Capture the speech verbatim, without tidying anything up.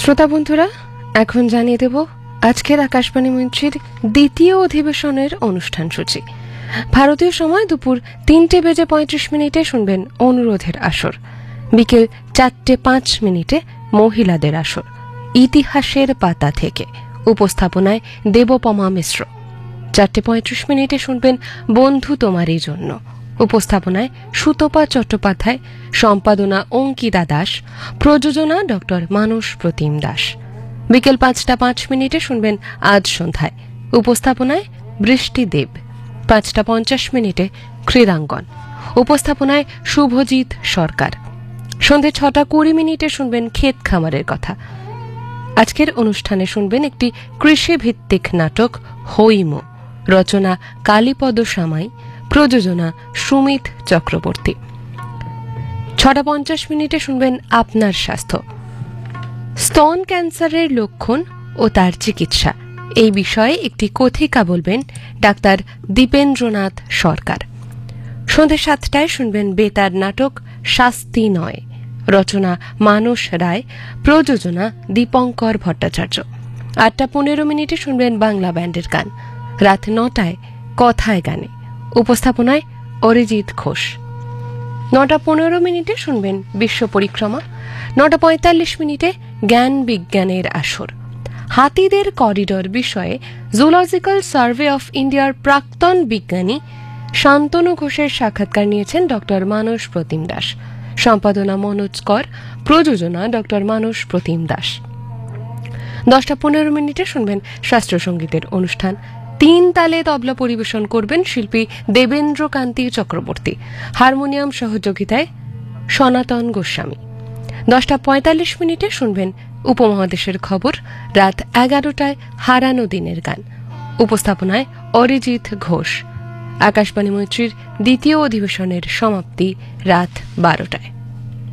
শ্রোতা বন্ধুরা, এখন জানিয়ে দেব আজকের আকাশবাণী মৈত্রীর দ্বিতীয় অধিবেশনের অনুষ্ঠান সূচি। ভারতীয় সময় দুপুর তিনটে বেজে পঁয়ত্রিশ মিনিটে শুনবেন অনুরোধের আসর। বিকেল চারটে পাঁচ মিনিটে মহিলাদের আসর, ইতিহাসের পাতা থেকে। উপস্থাপনায় দেবপমা মিশ্র। চারটে পঁয়ত্রিশ মিনিটে শুনবেন বন্ধু তোমারই জন্য। উপস্থাপনায় সুতপা চট্টোপাধ্যায়, সম্পাদনা অঙ্কিতা দাস, প্রযোজনা ডক্টর মানস প্রতিম দাস। বিকেল পাঁচটা পাঁচ মিনিটে শুনবেন আজ সন্ধ্যায়। উপস্থাপনায় বৃষ্টি দেব। পাঁচটা পঞ্চাশ মিনিটে ক্রীড়াঙ্গন। উপস্থাপনায় শুভজিৎ সরকার। সন্ধে ছটা কুড়ি মিনিটে শুনবেন ক্ষেত খামারের কথা। আজকের অনুষ্ঠানে শুনবেন একটি কৃষিভিত্তিক নাটক হৈমো, রচনা কালীপদ সামাই, প্রযোজনা সুমিত চক্রবর্তী। ছটা পঞ্চাশ মিনিটে শুনবেন আপনার স্বাস্থ্য, স্তন ক্যান্সারের লক্ষণ ও তার চিকিৎসা, এই বিষয়ে একটি কথিকা বলবেন ডাক্তার দীপেন্দ্রনাথ সরকার। সন্ধ্যে সাতটায় শুনবেন বেতার নাটক শাস্তি নয়, রচনা মানস রায়, প্রযোজনা দীপঙ্কর ভট্টাচার্য। আটটা পনেরো মিনিটে শুনবেন বাংলা ব্যান্ডের গান। রাত নটায় কথায় গানে। উপস্থাপনায় অরিজিৎ ঘোষ। নটা পনেরো মিনিটে শুনবেন বিশ্ব পরিক্রমা। নটা পঁয়তাল্লিশ মিনিটে জ্ঞান বিজ্ঞানের আসর। হাতিদের করিডর বিষয়ে জুলজিক্যাল সার্ভে অফ ইন্ডিয়ার প্রাক্তন বিজ্ঞানী শান্তনু ঘোষের সাক্ষাৎকার নিয়েছেন ডক্টর মানস প্রতিম দাস। সম্পাদনা মনোজ কর, প্রযোজনা ডক্টর মানস প্রতিম দাস। দশটা পনেরো মিনিটে শুনবেন শাস্ত্রীয় সঙ্গীতের অনুষ্ঠান। তিন তালে তবলা পরিবেশন করবেন শিল্পী দেবেন্দ্র কান্তি চক্রবর্তী। হারমোনিয়াম সহযোগিতায় সনাতন গোস্বামী। দশটা পঁয়তাল্লিশ মিনিটে শুনবেন উপমহাদেশের খবর। রাত এগারোটায় হারানো দিনের গান। উপস্থাপনায় অরিজিৎ ঘোষ। আকাশবাণী মৈত্রীর দ্বিতীয় অধিবেশনের সমাপ্তি রাত বারোটায়।